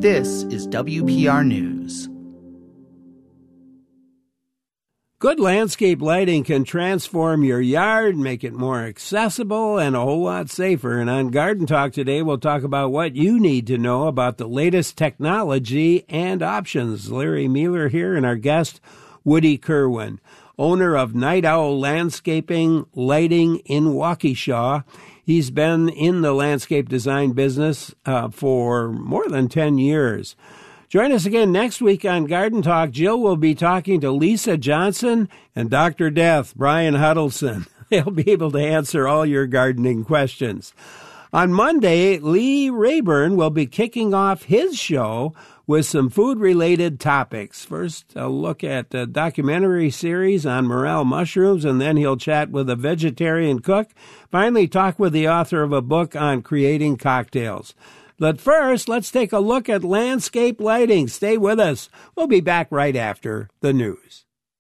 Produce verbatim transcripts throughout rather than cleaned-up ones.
This is W P R News. Good landscape lighting can transform your yard, make it more accessible, and a whole lot safer. And on Garden Talk today, we'll talk about what you need to know about the latest technology and options. Larry Mueller here, and our guest, Woody Kerwin, owner of Night Owl Landscaping Lighting in Waukesha. He's been in the landscape design business uh, for more than ten years. Join us again next week on Garden Talk. Jill will be talking to Lisa Johnson and Doctor Death, Brian Huddleston. They'll be able to answer all your gardening questions. On Monday, Lee Rayburn will be kicking off his show with some food-related topics. First, a look at a documentary series on morel mushrooms, and then he'll chat with a vegetarian cook. Finally, talk with the author of a book on creating cocktails. But first, let's take a look at landscape lighting. Stay with us. We'll be back right after the news.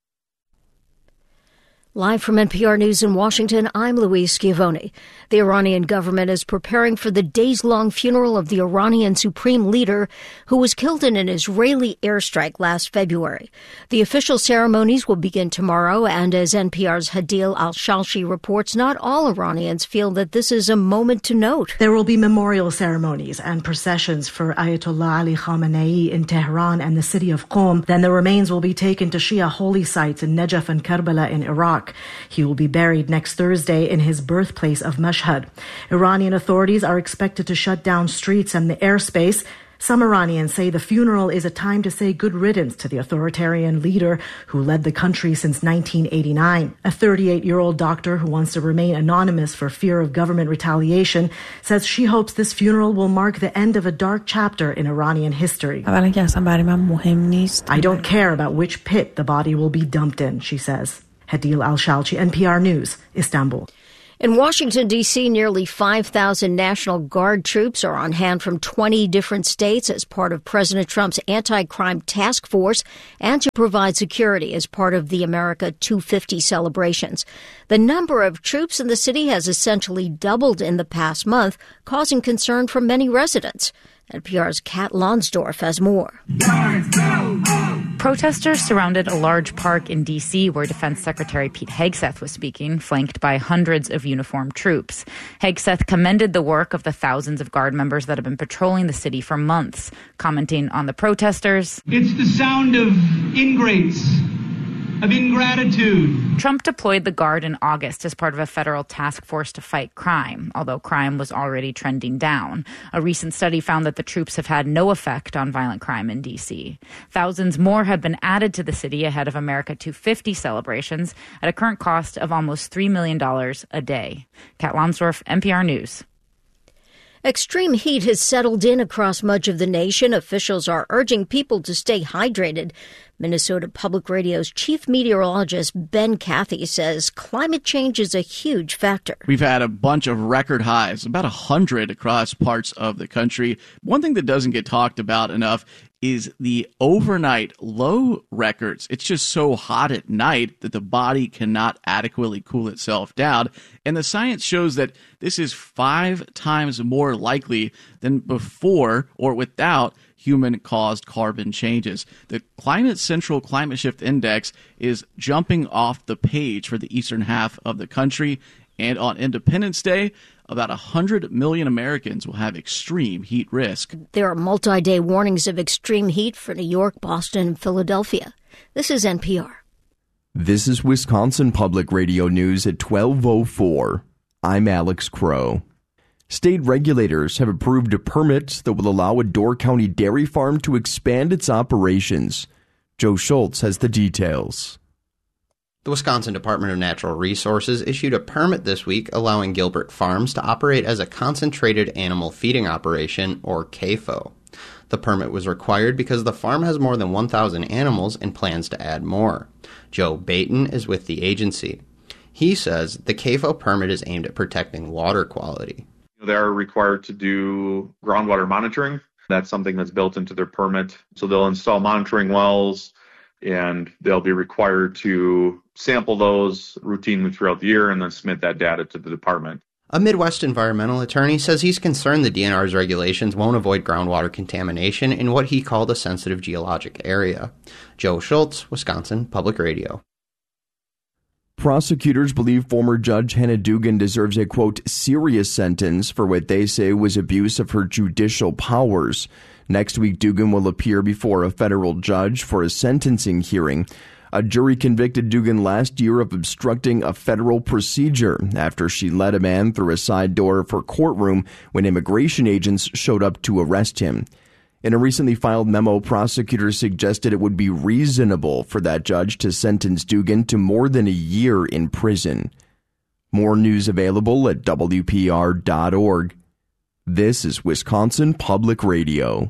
Live from N P R News in Washington, I'm Louise Schiavone. The Iranian government is preparing for the days-long funeral of the Iranian supreme leader who was killed in an Israeli airstrike last February. The official ceremonies will begin tomorrow, and as N P R's Hadil Al-Shalshi reports, not all Iranians feel that this is a moment to note. There will be memorial ceremonies and processions for Ayatollah Ali Khamenei in Tehran and the city of Qom. Then the remains will be taken to Shia holy sites in Najaf and Karbala in Iraq. He will be buried next Thursday in his birthplace of Mashhad. Iranian authorities are expected to shut down streets and the airspace. Some Iranians say the funeral is a time to say good riddance to the authoritarian leader who led the country since nineteen eighty-nine. A thirty-eight-year-old doctor who wants to remain anonymous for fear of government retaliation says she hopes this funeral will mark the end of a dark chapter in Iranian history. I don't care about which pit the body will be dumped in, she says. Hadil Al-Shalchi, N P R News, Istanbul. In Washington, D C, nearly five thousand National Guard troops are on hand from twenty different states as part of President Trump's anti-crime task force and to provide security as part of the America two fifty celebrations. The number of troops in the city has essentially doubled in the past month, causing concern from many residents. N P R's Kat Lonsdorf has more. Protesters surrounded a large park in D C where Defense Secretary Pete Hegseth was speaking, flanked by hundreds of uniformed troops. Hegseth commended the work of the thousands of Guard members that have been patrolling the city for months, commenting on the protesters. It's the sound of ingrates, of ingratitude. Trump deployed the Guard in August as part of a federal task force to fight crime, although crime was already trending down. A recent study found that the troops have had no effect on violent crime in D C. Thousands more have been added to the city ahead of America two fifty celebrations at a current cost of almost three million dollars a day. Kat Lonsdorf, N P R News. Extreme heat has settled in across much of the nation. Officials are urging people to stay hydrated. Minnesota Public Radio's chief meteorologist Ben Cathy says climate change is a huge factor. We've had a bunch of record highs, about one hundred across parts of the country. One thing that doesn't get talked about enough is the overnight low records. It's just so hot at night that the body cannot adequately cool itself down. And the science shows that this is five times more likely than before or without human-caused carbon changes. The Climate Central Climate Shift Index is jumping off the page for the eastern half of the country. And on Independence Day, about one hundred million Americans will have extreme heat risk. There are multi-day warnings of extreme heat for New York, Boston, and Philadelphia. This is N P R. This is Wisconsin Public Radio News at twelve oh four. I'm Alex Crow. State regulators have approved a permit that will allow a Door County dairy farm to expand its operations. Joe Schultz has the details. The Wisconsin Department of Natural Resources issued a permit this week allowing Gilbert Farms to operate as a concentrated animal feeding operation, or C A F O. The permit was required because the farm has more than one thousand animals and plans to add more. Joe Baton is with the agency. He says the C A F O permit is aimed at protecting water quality. They're required to do groundwater monitoring. That's something that's built into their permit. So they'll install monitoring wells, and they'll be required to sample those routinely throughout the year and then submit that data to the department. A Midwest environmental attorney says he's concerned the D N R's regulations won't avoid groundwater contamination in what he called a sensitive geologic area. Joe Schultz, Wisconsin Public Radio. Prosecutors believe former Judge Hannah Dugan deserves a, quote, serious sentence for what they say was abuse of her judicial powers. Next week, Dugan will appear before a federal judge for a sentencing hearing. A jury convicted Dugan last year of obstructing a federal procedure after she led a man through a side door of her courtroom when immigration agents showed up to arrest him. In a recently filed memo, prosecutors suggested it would be reasonable for that judge to sentence Dugan to more than a year in prison. More news available at W P R dot org. This is Wisconsin Public Radio.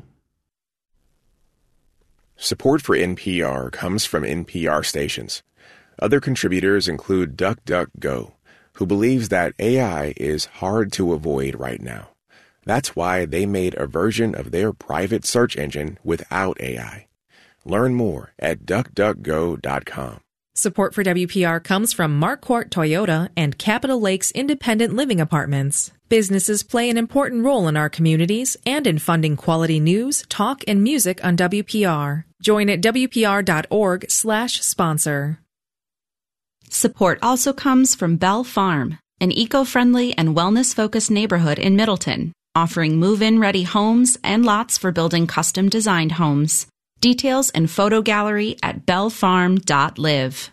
Support for N P R comes from N P R stations. Other contributors include DuckDuckGo, who believes that A I is hard to avoid right now. That's why they made a version of their private search engine without A I. Learn more at duck duck go dot com. Support for W P R comes from Marquardt Toyota and Capitol Lakes Independent Living Apartments. Businesses play an important role in our communities and in funding quality news, talk, and music on W P R. Join at W P R dot org slash sponsor. Support also comes from Bell Farm, an eco-friendly and wellness-focused neighborhood in Middleton, offering move-in ready homes and lots for building custom-designed homes. Details and photo gallery at bell farm dot live.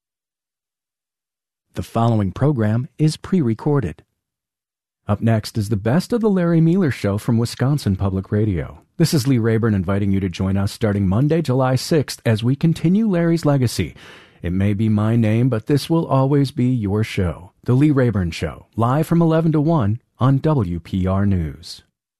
The following program is pre-recorded. Up next is the best of the Larry Mueller Show from Wisconsin Public Radio. This is Lee Rayburn inviting you to join us starting Monday, July sixth, as we continue Larry's legacy. It may be my name, but this will always be your show. The Lee Rayburn Show, live from eleven to one on W P R News.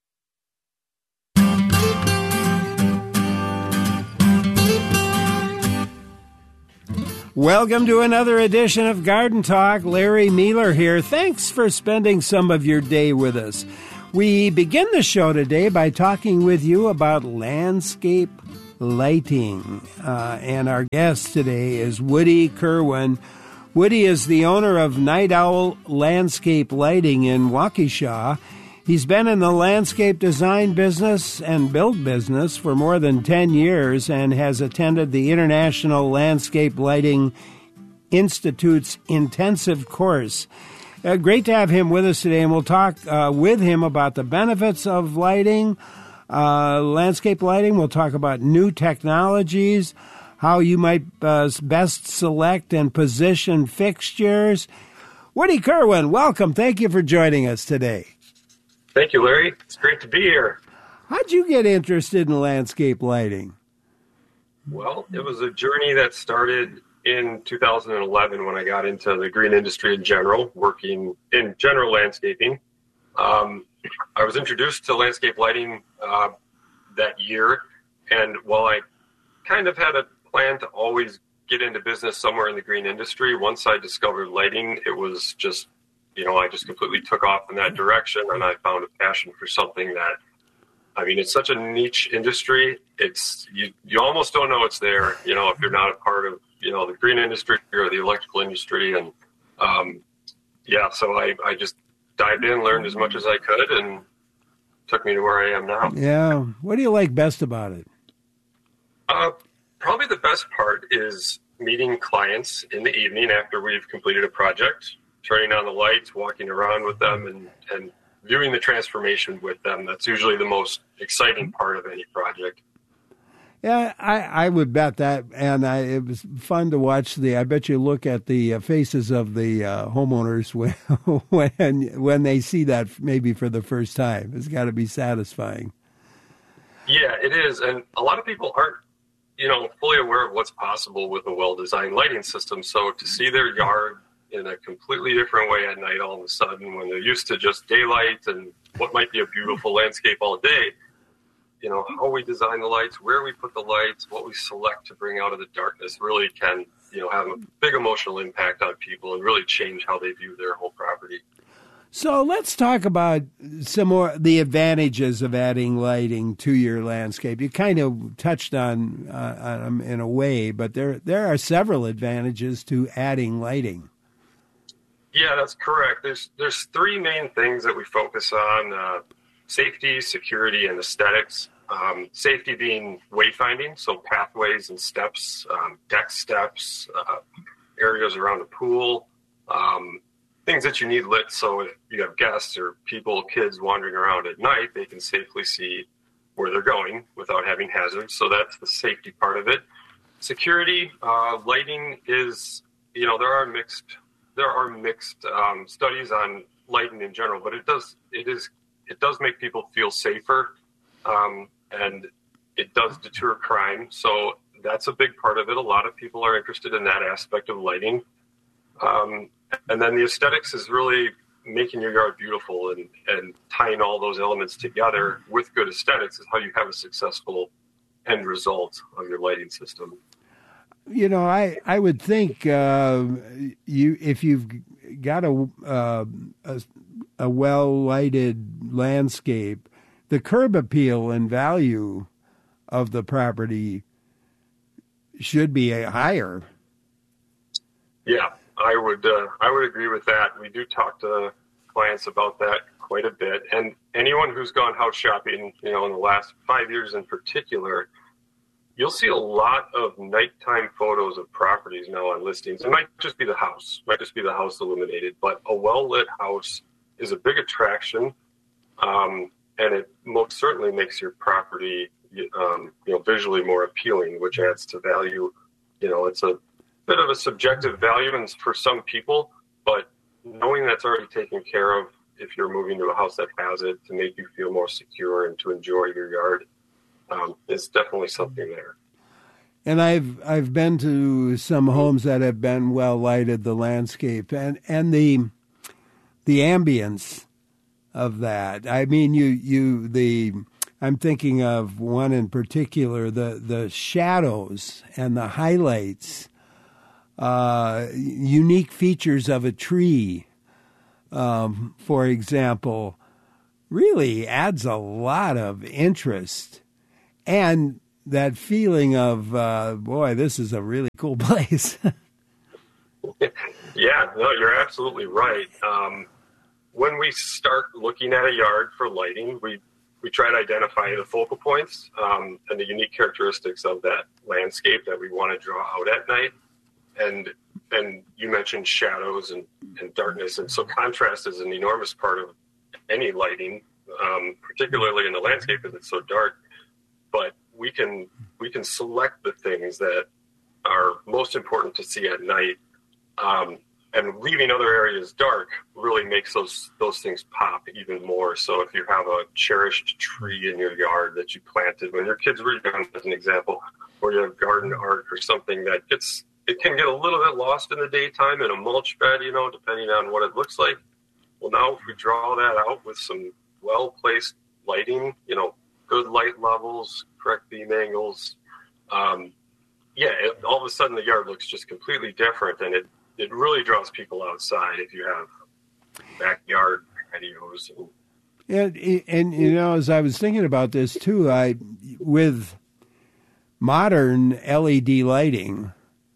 Welcome to another edition of Garden Talk. Larry Mueller here. Thanks for spending some of your day with us. We begin the show today by talking with you about landscape lighting. Uh, and our guest today is Woody Kerwin. Woody is the owner of Night Owl Landscape Lighting in Waukesha. He's been in the landscape design business and build business for more than ten years and has attended the International Landscape Lighting Institute's intensive course. Uh, great to have him with us today, and we'll talk uh, with him about the benefits of lighting, uh, landscape lighting. We'll talk about new technologies, how you might uh, best select and position fixtures. Woody Kerwin, welcome. Thank you for joining us today. Thank you, Larry. It's great to be here. How'd you get interested in landscape lighting? Well, it was a journey that started in two thousand eleven when I got into the green industry in general, working in general landscaping. Um, I was introduced to landscape lighting uh, that year, and while I kind of had a plan to always get into business somewhere in the green industry, once I discovered lighting, it was just You know, I just completely took off in that direction, and I found a passion for something that, I mean, it's such a niche industry. It's, you, you almost don't know it's there, you know, if you're not a part of, you know, the green industry or the electrical industry. And, um, yeah, so I, I just dived in, learned as much as I could, and took me to where I am now. Yeah. What do you like best about it? Uh, probably the best part is meeting clients in the evening after we've completed a project, turning on the lights, walking around with them, and, and viewing the transformation with them. That's usually the most exciting part of any project. Yeah, I, I would bet that, and I, it was fun to watch the, I bet you look at the uh, faces of the uh, homeowners when, when when they see that maybe for the first time. It's got to be satisfying. Yeah, it is, and a lot of people aren't, you know, fully aware of what's possible with a well-designed lighting system, so to see their yard in a completely different way at night all of a sudden when they're used to just daylight and what might be a beautiful landscape all day, you know, how we design the lights, where we put the lights, what we select to bring out of the darkness really can, you know, have a big emotional impact on people and really change how they view their whole property. So let's talk about some more the advantages of adding lighting to your landscape. You kind of touched on, uh, on them in a way, but there there are several advantages to adding lighting. Yeah, that's correct. There's there's three main things that we focus on: uh, safety, security, and aesthetics. Um, safety being wayfinding, so pathways and steps, um, deck steps, uh, areas around the pool, um, things that you need lit so if you have guests or people, kids wandering around at night, they can safely see where they're going without having hazards. So that's the safety part of it. Security, uh, lighting is, you know, there are mixed, there are mixed um, studies on lighting in general, but it does, it is, it does make people feel safer. Um, and it does deter crime. So that's a big part of it. A lot of people are interested in that aspect of lighting. Um, and then the aesthetics is really making your yard beautiful, and, and tying all those elements together with good aesthetics is how you have a successful end result of your lighting system. You know, I, I would think uh, you if you've got a, uh, a, a well-lighted landscape, the curb appeal and value of the property should be higher. Yeah, I would uh, I would agree with that. We do talk to clients about that quite a bit. And anyone who's gone house shopping, you know, in the last five years in particular, you'll see a lot of nighttime photos of properties now on listings. It might just be the house, it might just be the house illuminated, but a well-lit house is a big attraction. Um, And it most certainly makes your property, um, you know, visually more appealing, which adds to value. You know, it's a bit of a subjective value and for some people, but knowing that's already taken care of if you're moving to a house that has it to make you feel more secure and to enjoy your yard, um, is definitely something there. And I've I've been to some homes that have been well lighted, the landscape and and the the ambience of that. I mean, you, you, the, I'm thinking of one in particular, the, the shadows and the highlights, uh, unique features of a tree, um, for example, really adds a lot of interest. And that feeling of, uh, boy, this is a really cool place. Yeah, no, you're absolutely right. Um, When we start looking at a yard for lighting, we, we try to identify the focal points um, and the unique characteristics of that landscape that we want to draw out at night. And and you mentioned shadows and, and darkness. And so contrast is an enormous part of any lighting, um, particularly in the landscape because it's so dark. But we can we can select the things that are most important to see at night. Um, And leaving other areas dark really makes those those things pop even more. So if you have a cherished tree in your yard that you planted when your kids were young, as an example, or you have garden art or something that gets, it can get a little bit lost in the daytime in a mulch bed, you know, depending on what it looks like. Well, now if we draw that out with some well-placed lighting, you know, good light levels, correct beam angles, um, yeah, it, all of a sudden the yard looks just completely different, and it It really draws people outside if you have backyard patios. And, and, you know, as I was thinking about this, too, I with modern L E D lighting,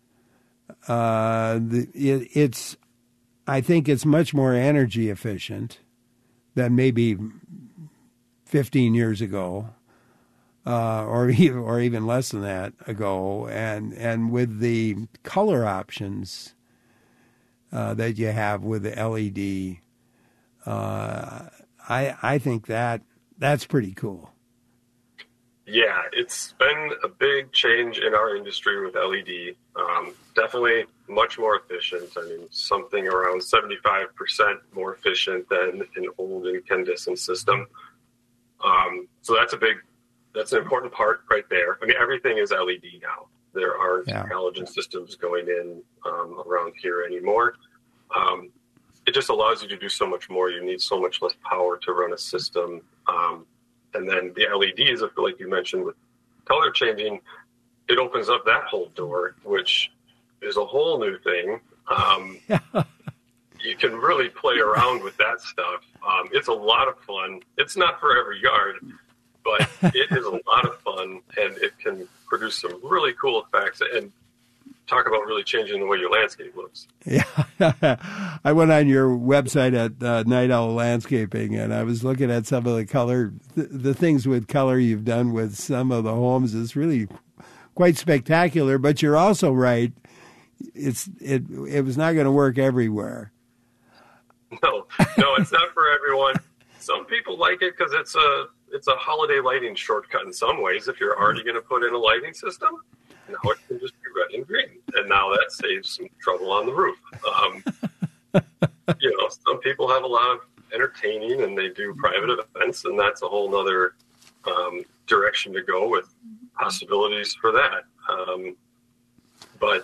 uh, the, it, it's, I think it's much more energy efficient than maybe fifteen years ago, uh, or, or even less than that ago. And, and with the color options Uh, that you have with the L E D, uh, I I think that that's pretty cool. Yeah, it's been a big change in our industry with L E D. Um, definitely much more efficient. I mean, something around seventy-five percent more efficient than an old incandescent system. Um, so that's a big, that's an important part right there. I mean, everything is L E D now. There aren't yeah. halogen systems going in um, around here anymore. Um, it just allows you to do so much more. You need so much less power to run a system. Um, and then the L E Ds, like you mentioned, with color changing, it opens up that whole door, which is a whole new thing. Um, you can really play around with that stuff. Um, it's a lot of fun. It's not for every yard, but it is a lot of fun, and it can produce some really cool effects. And talk about really changing the way your landscape looks. Yeah, I went on your website at uh, Night Owl Landscaping, and I was looking at some of the color, th- the things with color you've done with some of the homes. It's really quite spectacular. But you're also right; it's it it was not going to work everywhere. No, no, it's not for everyone. Some people like it because it's a it's a holiday lighting shortcut in some ways. If you're already going to put in a lighting system, now it can just be red and green, and now that saves some trouble on the roof. Um, you know, some people have a lot of entertaining, and they do private events, and that's a whole other um, direction to go with possibilities for that. Um, but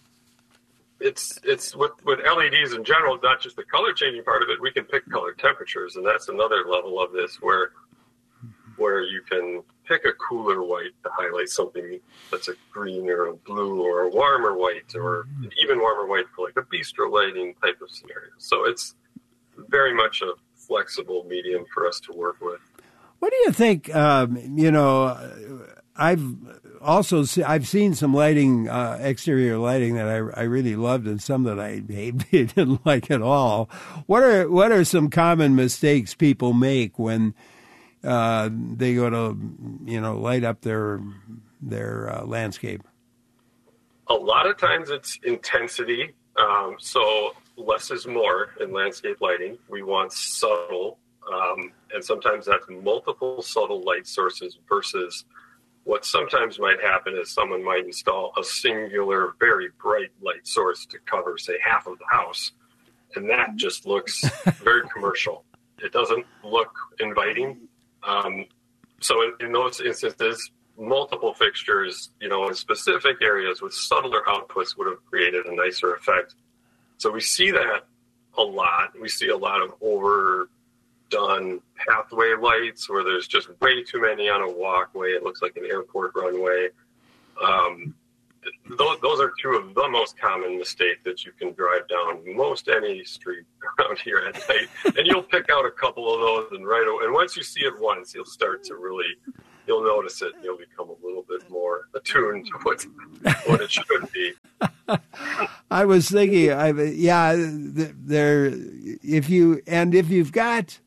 it's it's with with L E Ds in general, not just the color changing part of it. We can pick color temperatures, and that's another level of this where where you can pick a cooler white to highlight something that's a green or a blue or a warmer white or an even warmer white for like a bistro lighting type of scenario. So it's very much a flexible medium for us to work with. What do you think? Um, you know, I've also see, I've seen some lighting, uh, exterior lighting that I, I really loved, and some that I didn't like at all. What are what are some common mistakes people make when uh, they go to, you know, light up their their uh, landscape? A lot of times it's intensity. Um, so less is more in landscape lighting. We want subtle. Um, and sometimes that's multiple subtle light sources versus what sometimes might happen is someone might install a singular, very bright light source to cover, say, half of the house. And that just looks very commercial. It doesn't look inviting. Um, so in, in those instances, multiple fixtures, you know, in specific areas with subtler outputs would have created a nicer effect. So we see that a lot. We see a lot of over done pathway lights where there's just way too many on a walkway. It looks like an airport runway. Um, those, those are two of the most common mistakes that you can drive down most any street around here at night. And you'll pick out a couple of those, and right away, and once you see it once, you'll start to really, you'll notice it, and you'll become a little bit more attuned to what, what it should be. I was thinking, I yeah, there. If you and if you've got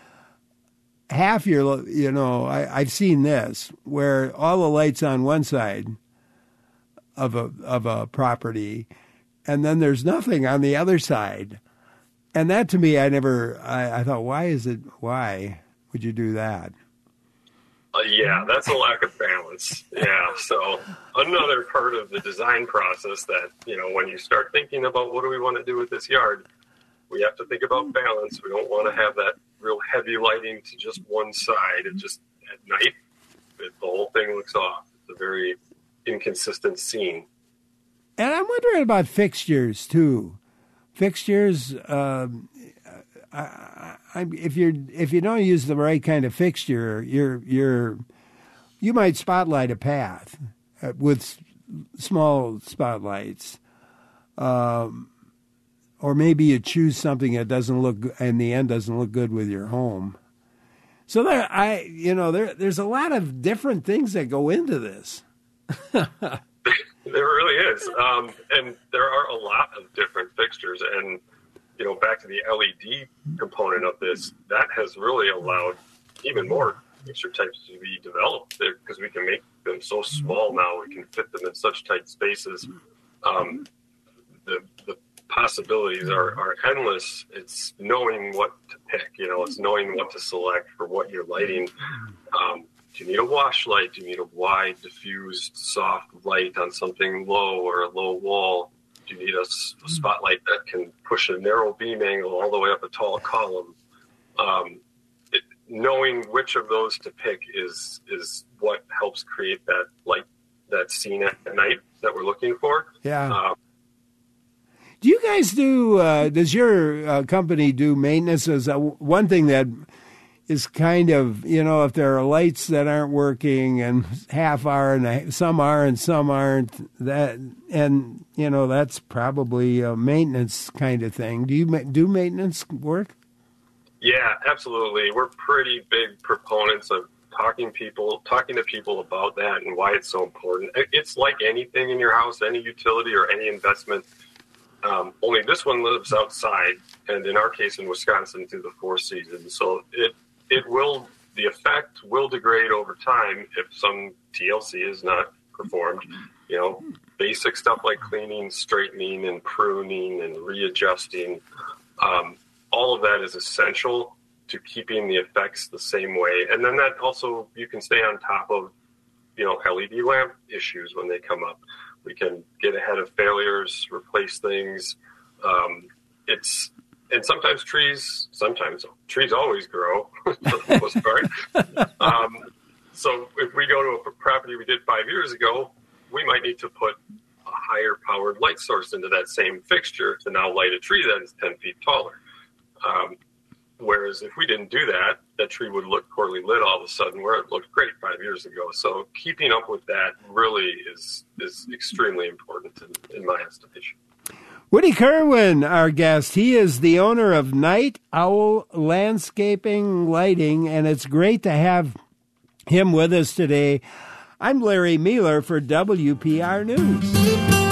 half your, you know, I, I've seen this where all the lights on one side of a of a property, and then there's nothing on the other side, and that to me, I never, I, I thought, why is it? Why would you do that? Uh, yeah, that's a lack of balance. Yeah, so another part of the design process that, you know, when you start thinking about what do we want to do with this yard, we have to think about balance. We don't want to have that real heavy lighting to just one side. It just, at night, it, the whole thing looks off. It's a very inconsistent scene. And I'm wondering about fixtures, too. Fixtures, um, I, I, if you're if you don't use the right kind of fixture, you're you're you might spotlight a path with small spotlights, um, or maybe you choose something that doesn't look in the end doesn't look good with your home. So there, I you know there there's a lot of different things that go into this. There really is, um, and there are a lot of different fixtures and. You know, back to the L E D component of this, that has really allowed even more fixture types to be developed because we can make them so small now. We can fit them in such tight spaces. Um, the the possibilities are, are endless. It's knowing what to pick. You know, it's knowing what to select for what you're lighting. Um, do you need a wash light? Do you need a wide, diffused, soft light on something low or a low wall? Do you need a, a spotlight that can push a narrow beam angle all the way up a tall column? Um, it, knowing which of those to pick is is what helps create that light, that scene at night that we're looking for. Yeah. Um, do you guys do? Uh, does your uh, company do maintenance? As a, one thing that is kind of, you know, if there are lights that aren't working and half are and some are and some aren't, that and you know that's probably a maintenance kind of thing. Do you do maintenance work? Yeah, absolutely. We're pretty big proponents of talking people, talking to people about that and why it's so important. It's like anything in your house, any utility or any investment. Um, only this one lives outside, and in our case in Wisconsin through the four seasons. So it it will the effect will degrade over time if some T L C is not performed. You know, basic stuff like cleaning, straightening, and pruning and readjusting. Um, all of that is essential to keeping the effects the same way. And then that also, you can stay on top of, you know, L E D lamp issues when they come up. We can get ahead of failures, replace things. Um, it's, and sometimes trees, sometimes trees always grow for the most part. Um, so if we go to a property we did five years ago, we might need to put a higher powered light source into that same fixture to now light a tree that is ten feet taller. Um, whereas if we didn't do that, that tree would look poorly lit all of a sudden, where it looked great five years ago. So keeping up with that really is is extremely important in, in my estimation. Woody Kerwin, our guest, he is the owner of Night Owl Landscaping Lighting, and it's great to have him with us today. I'm Larry Mueller for W P R News.